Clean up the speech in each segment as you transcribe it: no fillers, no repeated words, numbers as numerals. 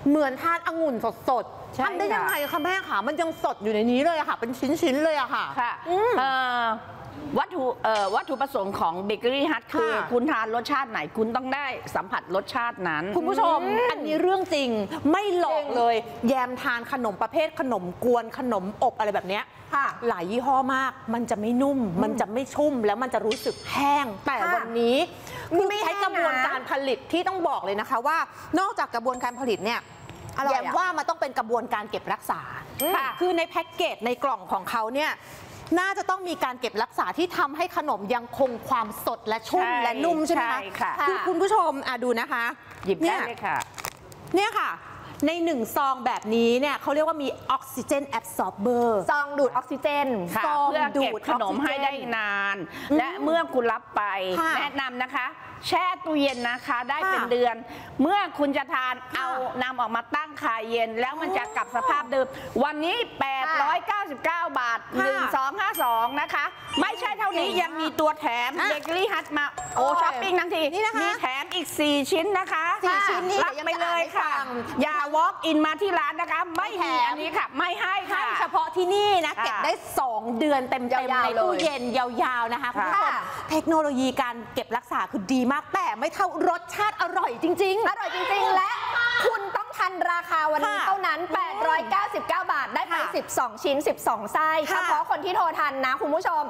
เหมือนทานองุ่นสดๆทำได้ยังไงคะแม่คะมันยังสดอยู่ในนี้เลยอะค่ะเป็นชิ้นๆเลยอะค่ะวัตถุประสงค์ของเบเกอรี่ฮัทคือคุณทานรสชาติไหนคุณต้องได้สัมผัสรสชาตินั้นคุณผู้ชมอันนี้เรื่องจริงไม่หลอกเลยแยมทานขนมประเภทขนมกวนขนมอบอะไรแบบนี้หลายยี่ห้อมากมันจะไม่นุ่มมันจะไม่ชุ่มแล้วมันจะรู้สึกแห้งแต่วันนี้คือใช้กระบวนการผลิตที่ต้องบอกเลยนะคะว่านอกจากกระบวนการผลิตเนี่ยแยมว่ามันต้องเป็นกระบวนการเก็บรักษาคือในแพ็กเกจในกล่องของเขาเนี่ยน่าจะต้องมีการเก็บรักษาที่ทำให้ขนมยังคงความสดและชุ่มและนุ่มใช่ไหมคะคือคุณผู้ชมดูนะคะหยิบได้เลยค่ะเนี่ยค่ะใน1 ซองแบบนี้เนี่ยเขาเรียกว่ามีออกซิเจนแอบซอร์เบอร์ซองดูดออกซิเจนเพื่อเก็บขนมให้ได้นานและเมื่อคุณรับไปแนะนำนะคะแช่ตู้เย็นนะคะได้เป็นเดือนเมื่อคุณจะทานเอานำออกมาตั้งคายเย็นแล้วมันจะกลับสภาพเดิมวันนี้899 บาท1252นะคะไม่ใช่เท่านี้ยังมีตัวแถมเบเกอรี่ฮัทมาช้อปปิ้งทั้งทีมีแถมอีก4 ชิ้นนะคะ 4 ชิ้นนี้รับไปเลยค่ะอย่า walk in มาที่ร้านนะคะไม่มีอันนี้ค่ะไม่ให้ค่ะเฉพาะที่นี่นะเก็บได้2 เดือนเต็มๆในตู้เย็นยาวๆนะคะคุณผู้ชมเทคโนโลยีการเก็บรักษาคือดีมากแต่ไม่เท่ารสชาติอร่อยจริงๆอร่อยจริงๆและคุณต้องทันราคาวันนี้เท่านั้น899 บาทได้ไป12 ชิ้น12 ไส้เฉพาะคนที่โทรทันนะคุณผู้ชม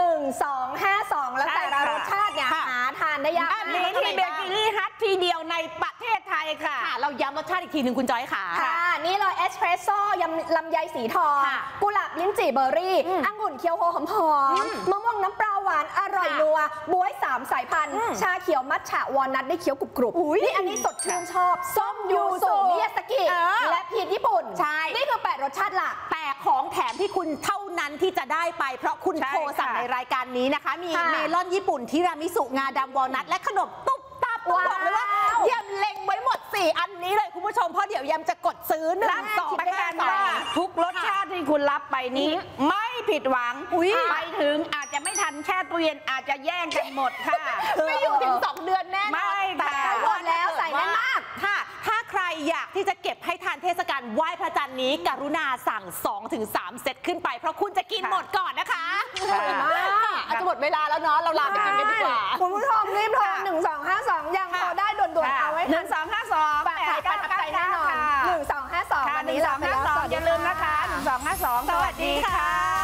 1252แล้วแต่ละรสชาติเนี่ยหาทานได้ยากมีที่เบเกอรี่ฮัทที่เดียวในประเทศไทยค่ะเราย้ำรสชาติอีกทีหนึ่งคุณจอยค่ะนี่เลยเอสเพรสโซ่ลำไยสีทองกุหลาบลิ้นจี่เบอร์รี่องุ่นเคียวโฮหอมมะม่วงน้ำปลาหวานอร่อยนัวบ๊วย3 สายพันธุ์ชาเขียวมัทฉะวอลนัทได้เคี้ยวกรุบๆนี่อันนี้สดชื่นชอบส้มยูสุมิยาสกิและพีชญี่ปุ่นใช่นี่คือ8 รสชาติหลักแต่ของแถมที่คุณเท่านั้นที่จะได้ไปเพราะคุณโทรสั่งในรายการนี้นะคะมีเมลอนญี่ปุ่นทิรามิสุงาดำวอลนัทและขนมตุ๊บตับบอกเลยว่าเยมเล็งไว้หมด4 อันนี้เลยคุณผู้ชมเพราะเดี๋ยวเยมจะกดซื้อ1 2 ไปกันว่าทุกรสชาติที่คุณรับไปนี้ไม่ผิดหวังไปถึงอาจจะไม่ทันแช่ตู้เย็นอาจจะแย่งกันหมดค่ะไม่อยู่ถึง2 เดือนแน่นอนไม่ค่ะหมดแล้วใส่แน่นมากถ้าใครอยากที่จะเก็บให้ทานเทศกาลไหว้พระจันทร์นี้กรุณาสั่ง2-3 เซตขึ้นไปเพราะคุณจะกินหมดก่อนนะคะอาจจะหมดเวลาแล้วเนาะเราลาไปกินกันดีกว่าคุณผู้ชมรีบโทร1252ยังโทรได้ด่วนๆเอาไว้ 1252 แบบไทยก้าวใจแน่นอน1252วันนี้เราไปแล้วอย่าลืมนะคะ1252สวัสดีค่ะ